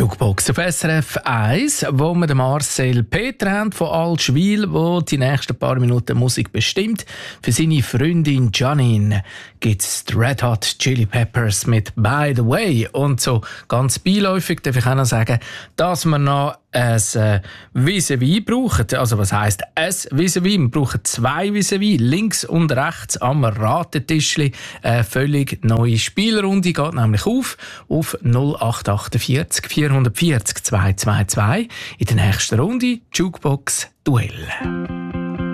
Jukebox auf SRF 1, wo wir den Marcel Peter haben von Allschwil, der die nächsten paar Minuten Musik bestimmt. Für seine Freundin Janine gibt es die Red Hot Chili Peppers mit «By the Way». Und so ganz beiläufig darf ich auch noch sagen, dass wir noch ein Vis-à-vis brauchen. Also was heisst ein Vis-à-vis? Wir brauchen zwei Vis-à-vis, links und rechts am Ratetischli. Eine völlig neue Spielrunde geht nämlich auf 0848 440 222. In der nächsten Runde Jukebox Duell.